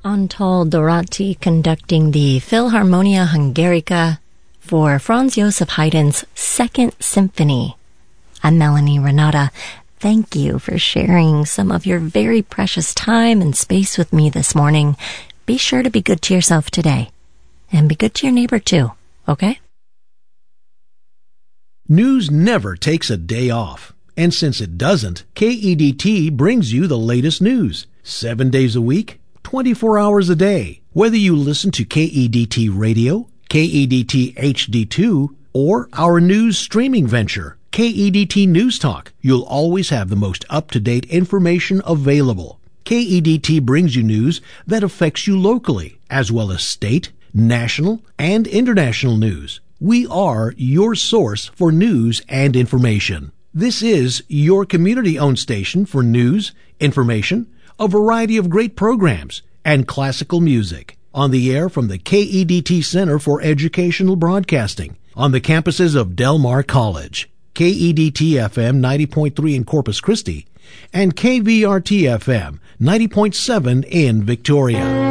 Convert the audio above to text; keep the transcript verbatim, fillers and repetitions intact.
Antal Dorati conducting the Philharmonia Hungarica for Franz Joseph Haydn's Second Symphony. I'm Melanie Renata. Thank you for sharing some of your very precious time and space with me this morning. Be sure to be good to yourself today. And be good to your neighbor too, okay? News never takes a day off. And since it doesn't, K E D T brings you the latest news. Seven days a week, twenty-four hours a day. Whether you listen to K E D T Radio, K E D T H D two, or our news streaming venture, K E D T News Talk, you'll always have the most up-to-date information available. K E D T brings you news that affects you locally, as well as state, national, and international news. We are your source for news and information. This is your community-owned station for news, information, a variety of great programs, and classical music. On the air from the K E D T Center for Educational Broadcasting, on the campuses of Del Mar College. K E D T F M ninety point three in Corpus Christi, and K V R T F M ninety point seven in Victoria.